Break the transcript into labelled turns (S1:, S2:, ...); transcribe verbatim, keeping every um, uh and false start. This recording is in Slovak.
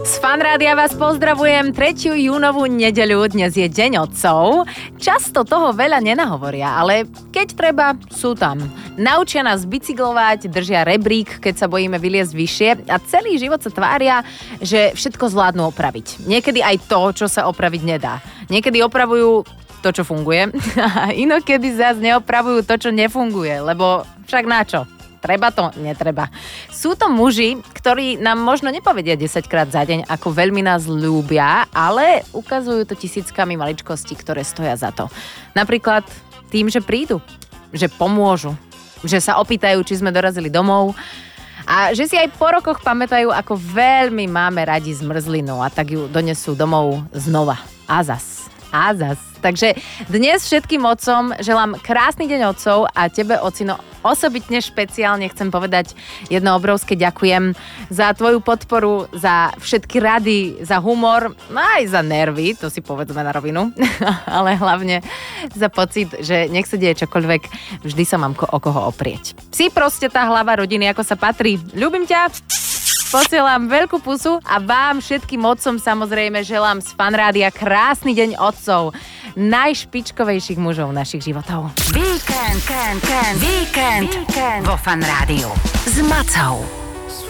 S1: Z Fanrádia vás pozdravujem tretiu júnovú nedeľu, dnes je deň otcov. Často toho veľa nenahovoria, ale keď treba, sú tam. Naučia nás bicyklovať, držia rebrík, keď sa bojíme vyliezť vyššie a celý život sa tvária, že všetko zvládnu opraviť. Niekedy aj to, čo sa opraviť nedá. Niekedy opravujú to, čo funguje a inokedy zase neopravujú to, čo nefunguje, lebo však na čo? Treba to? Netreba. Sú to muži, ktorí nám možno nepovedia desaťkrát za deň, ako veľmi nás ľúbia, ale ukazujú to tisíckami maličkostí, ktoré stoja za to. Napríklad tým, že prídu, že pomôžu, že sa opýtajú, či sme dorazili domov a že si aj po rokoch pamätajú, ako veľmi máme radi zmrzlinu a tak ju donesú domov znova. A zas. A zas. Takže dnes všetkým otcom želám krásny deň otcov a tebe, ocino, osobitne špeciálne chcem povedať jedno obrovské ďakujem za tvoju podporu, za všetky rady, za humor, no aj za nervy, to si povedzme na rovinu, ale hlavne za pocit, že nech sa deje čokoľvek, vždy sa mám ko- o koho oprieť. Si proste tá hlava rodiny, ako sa patrí. Ľúbim ťa. Posielam veľkú pusu a vám všetkým otcom samozrejme želám z Fanrádia krásny deň otcov, najšpičkovejších mužov našich životov.
S2: Víkend, víkend, víkend, víkend vo Fanrádiu s Macou.